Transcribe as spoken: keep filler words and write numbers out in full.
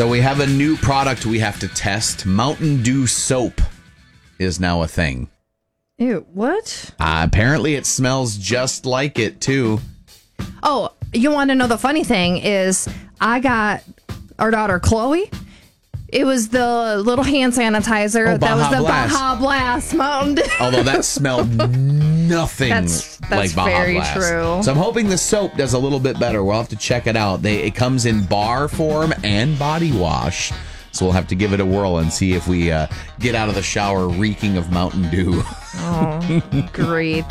So we have a new product we have to test. Mountain Dew soap is now a thing. Ew, what? Uh, apparently it smells just like it, too. Oh, you want to know the funny thing is I got our daughter Chloe. It was the little hand sanitizer. Oh, that was Baja the Blast. Baja Blast Mountain Dew. Although that smelled nothing That's- that's like Baja very Blast. true. So I'm hoping the soap does a little bit better. We'll have to check it out. They, it comes in bar form and body wash. So we'll have to give it a whirl and see if we uh, get out of the shower reeking of Mountain Dew. Oh, great.